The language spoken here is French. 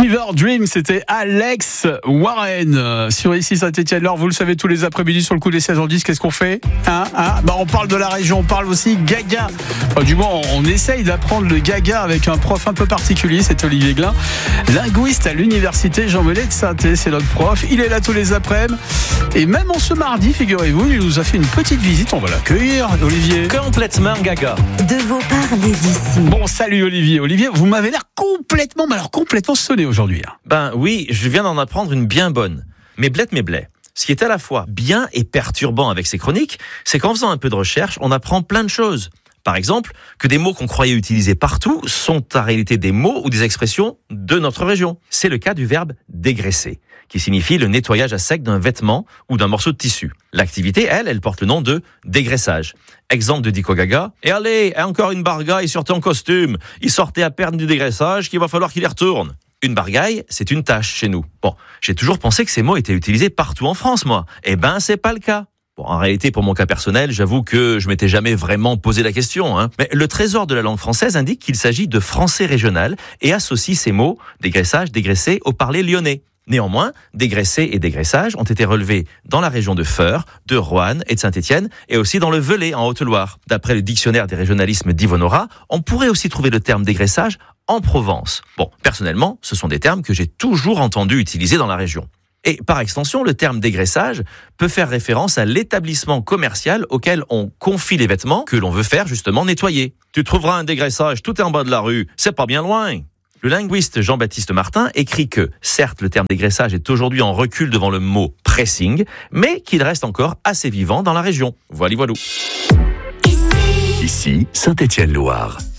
Fever Dream, c'était Alex Warren sur ici Saint-Étienne-Loire. Vous le savez, tous les après-midi sur le coup des 16h10, qu'est-ce qu'on fait on parle de la région, on parle aussi gaga. Du moins, on essaye d'apprendre le gaga avec un prof un peu particulier, c'est Olivier Glin, linguiste à l'université Jean Monnet de Saint-Étienne. C'est notre prof, il est là tous les après-midi. Et même en ce mardi, figurez-vous, il nous a fait une petite visite. On va l'accueillir, Olivier. Complètement gaga. De vos parlez d'ici. Bon, salut Olivier. Olivier, vous m'avez l'air complètement sonné aujourd'hui. Ben oui, je viens d'en apprendre une bien bonne. Mais blé. Ce qui est à la fois bien et perturbant avec ces chroniques, c'est qu'en faisant un peu de recherche, on apprend plein de choses. Par exemple, que des mots qu'on croyait utiliser partout sont en réalité des mots ou des expressions de notre région. C'est le cas du verbe dégraisser, qui signifie le nettoyage à sec d'un vêtement ou d'un morceau de tissu. L'activité, elle porte le nom de dégraissage. Exemple de Dico Gaga. Et allez, encore une bargaille sortait en costume. Il sortait à peine du dégraissage qu'il va falloir qu'il y retourne. Une bargaille, c'est une tâche chez nous. Bon, j'ai toujours pensé que ces mots étaient utilisés partout en France, moi. Eh ben, c'est pas le cas. Bon, en réalité, pour mon cas personnel, j'avoue que je m'étais jamais vraiment posé la question. Mais le trésor de la langue française indique qu'il s'agit de français régional et associe ces mots, dégraissage, dégraisser, au parler lyonnais. Néanmoins, dégraisser et dégraissage ont été relevés dans la région de Feurs, de Roanne et de Saint-Étienne, et aussi dans le Velay en Haute-Loire. D'après le dictionnaire des régionalismes d'Yvonne Aura, on pourrait aussi trouver le terme dégraissage en Provence. Bon, personnellement, ce sont des termes que j'ai toujours entendu utiliser dans la région. Et par extension, le terme dégraissage peut faire référence à l'établissement commercial auquel on confie les vêtements que l'on veut faire justement nettoyer. Tu trouveras un dégraissage tout en bas de la rue, c'est pas bien loin. Le linguiste Jean-Baptiste Martin écrit que, certes, le terme dégraissage est aujourd'hui en recul devant le mot pressing, mais qu'il reste encore assez vivant dans la région. Voilà. Ici, Saint-Étienne-Loire.